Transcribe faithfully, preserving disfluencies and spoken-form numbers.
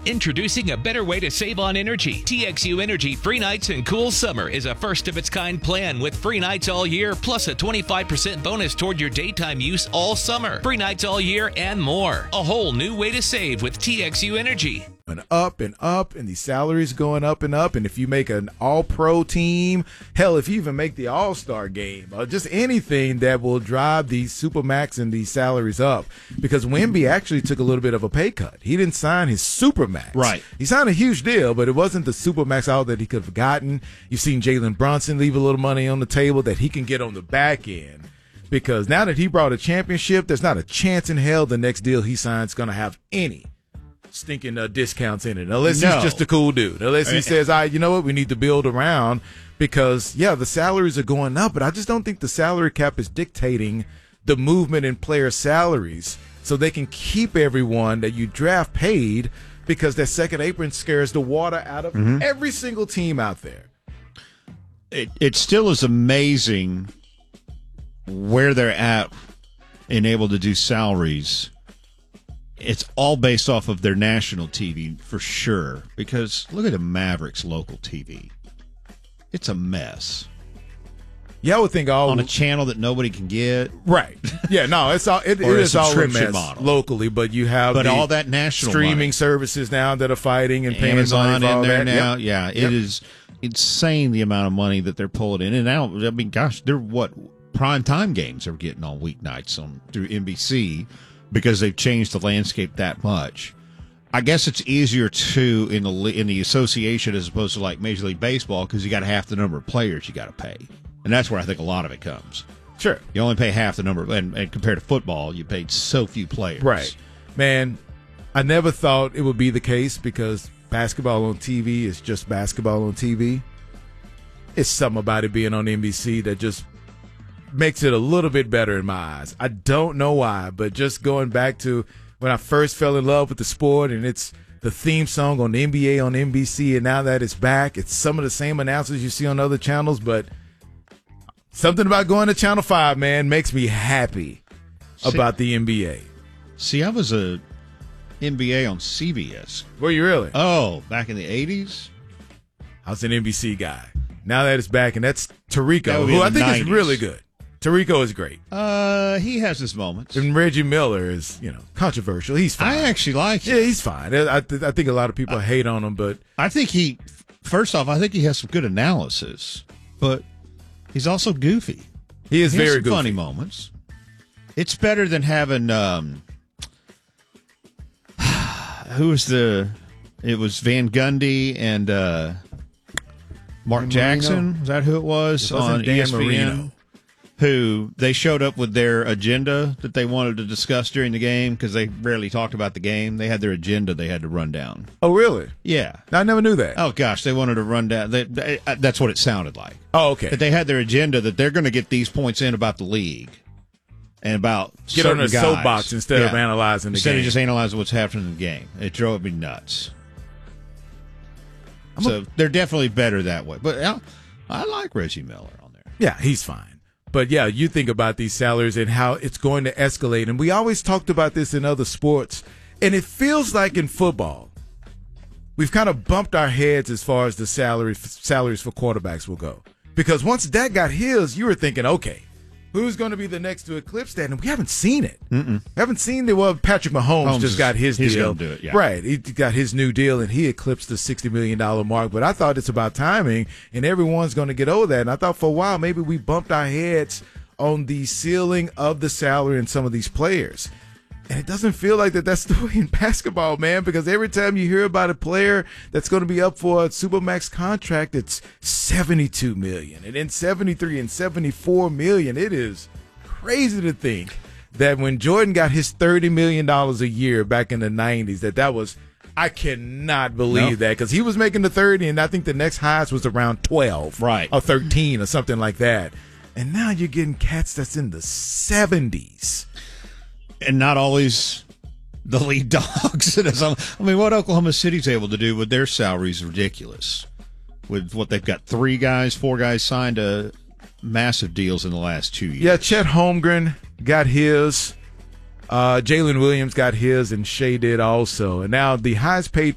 Introducing a better way to save on energy. T X U Energy Free Nights and Cool Summer is a first-of-its-kind plan with free nights all year, plus a twenty-five percent bonus toward your daytime use all summer. Free nights all year and more. A whole new way to save with T X U Energy. And up and up, and these salaries going up and up. And if you make an all-pro team, hell, if you even make the all-star game, or just anything that will drive these supermax and these salaries up. Because Wemby actually took a little bit of a pay cut. He didn't sign his supermax. Right. He signed a huge deal, but it wasn't the supermax out that he could have gotten. You've seen Jalen Brunson leave a little money on the table that he can get on the back end. Because now that he brought a championship, there's not a chance in hell the next deal he signs is going to have any stinking uh, discounts in it, unless no. he's just a cool dude, unless he says, all right, you know what, we need to build around, because yeah, the salaries are going up, but I just don't think the salary cap is dictating the movement in player salaries so they can keep everyone that you draft paid, because that second apron scares the water out of mm-hmm. every single team out there. It, it still is amazing where they're at and able to do salaries. It's all based off of their national T V for sure, because look at the Mavericks local T V. It's a mess. Yeah, I would think all on a channel that nobody can get. Right. Yeah, no, it's all it, it is all a mess model. Locally, but you have but the all that national streaming money. services now that are fighting and paying Amazon money for in all there that. now. Yep. Yeah, it yep. is insane the amount of money that they're pulling in. And now, I mean, gosh, they're what prime time games are getting on weeknights on through N B C. Because they've changed the landscape that much. I guess it's easier to in the in the association as opposed to like Major League Baseball, because you got half the number of players you got to pay, and that's where I think a lot of it comes. Sure, you only pay half the number, and, and compared to football, you paid so few players. Right, man. I never thought it would be the case, because basketball on T V is just basketball on T V. It's something about it being on N B C that just makes it a little bit better in my eyes. I don't know why, but just going back to when I first fell in love with the sport, and it's the theme song on the N B A on N B C, and now that it's back, it's some of the same announcers you see on other channels, but something about going to Channel five, man, makes me happy see, about the N B A. See, I was a N B A on C B S. Were you really? Oh, back in the eighties? I was an N B C guy. Now that it's back, and that's Tirico, that who I think nineties. is really good. Tirico is great. Uh, he has his moments. And Reggie Miller is, you know, controversial. He's fine. I actually like him. Yeah, he's fine. I, th- I think a lot of people uh, hate on him, but I think he, first off, I think he has some good analysis, but he's also goofy. He is he very has some goofy. Funny moments. It's better than having um, who was the? It was Van Gundy and uh, Mark Dan Jackson. Marino. Is that who it was It wasn't on Dan E S P N? Marino. Who they showed up with their agenda that they wanted to discuss during the game, because they rarely talked about the game. They had their agenda they had to run down. Oh, really? Yeah. I never knew that. Oh, gosh, they wanted to run down. They, they, uh, that's what it sounded like. Oh, okay. That they had their agenda that they're going to get these points in about the league and about Get on certain a guys. soapbox instead Yeah. of analyzing the instead game. of just analyzing what's happening in the game. It drove me nuts. I'm so a- they're definitely better that way. But I, I like Reggie Miller on there. Yeah, he's fine. But, yeah, you think about these salaries and how it's going to escalate. And we always talked about this in other sports. And it feels like in football, we've kind of bumped our heads as far as the salary, salaries for quarterbacks will go. Because once Dak got his, you were thinking, okay, who's going to be the next to eclipse that? And we haven't seen it. Mm-mm. We haven't seen the, well, Patrick Mahomes Holmes just is, got his he's deal. He's going to do it, yeah. Right. He got his new deal, and he eclipsed the sixty million dollars mark. But I thought it's about timing, and everyone's going to get over that. And I thought for a while maybe we bumped our heads on the ceiling of the salary in some of these players. And it doesn't feel like that that's the way in basketball, man, because every time you hear about a player that's going to be up for a Supermax contract, it's seventy-two million dollars and then seventy-three and seventy-four million dollars. It is crazy to think that when Jordan got his thirty million dollars a year back in the nineties, that that was, I cannot believe Nope. that, because he was making the thirty, and I think the next highest was around twelve. Right. Or thirteen or something like that. And now you're getting cats that's in the seventies. And not always the lead dogs. I mean, what Oklahoma City's able to do with their salaries is ridiculous. With what they've got, three guys, four guys signed to massive deals in the last two years. Yeah, Chet Holmgren got his. Uh, Jalen Williams got his, and Shea did also. And now the highest paid